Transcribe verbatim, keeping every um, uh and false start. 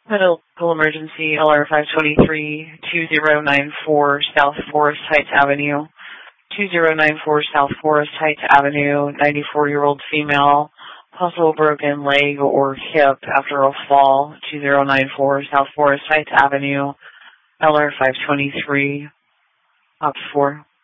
Medical emergency, L R five twenty-three, two zero nine four South Forest Heights Avenue. two zero nine four South Forest Heights Avenue, ninety-four-year-old female, possible broken leg or hip after a fall. two zero nine four South Forest Heights Avenue, L R five twenty-three, op four.